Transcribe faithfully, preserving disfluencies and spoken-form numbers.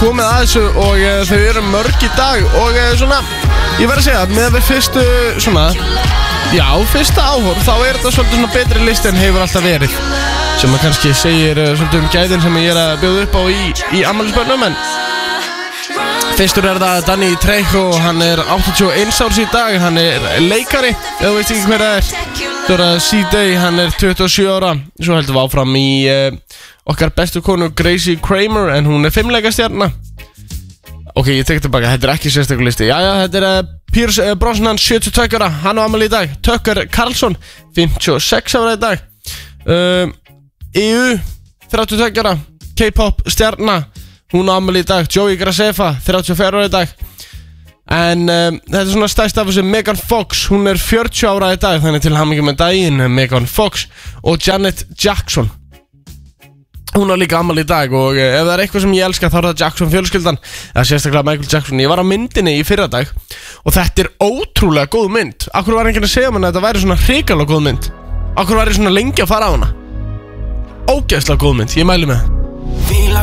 komið að þessu og uh, þau eru mörg í dag og uh, svona, ég verð að segja, með við fyrstu svona, já, fyrsta áhorf, þá er þetta svolítið svona betri listi en hefur alltaf verið, sem að kannski segir uh, svolítið um gæðin sem ég er að bjóða upp á í, í afmælisbörnum, en fyrstur er það Danny Trejo, hann er áttatíu og eins árs í dag, hann er leikari, ef þú veist ekki hver það er. Svo er það C-Day, hann er tuttugu og sjö ára, svo heldur við áfram í uh, okkar bestu konu Gracie Kramer, en hún er fimmleikastjarna. Ok, ég tek tilbaka, þetta er ekki sérstakur listi. Jæja, þetta er uh, Pierce uh, Brosnan, sjötíu og tveggja ára, hann á afmæli í dag. Tucker Carlson, fimmtíu og sex ára í dag. uh, E U, þrjátíu og tveggja ára, K-pop stjarna, hún á afmæli í dag. Joey Graceffa, þrjátíu og fjögurra ára í dag. En um, þetta er svona stærst af þessu Megan Fox, hún er fjörutíu ára í dag, þannig til hamingju með daginn Megan Fox. Og Janet Jackson, hún á líka afmæli í dag. Og uh, ef það er eitthvað sem ég elska, þá er það Jackson fjölskyldan, eða sérstaklega Michael Jackson. Ég var á myndinni í fyrra dag og þetta er ótrúlega góð mynd. Akkur var enginn að segja mér að þetta væri svona hrikalega góð mynd? Akkur var ég svona lengi að fara á hana? Ógeðslega góð mynd, ég mæli með það.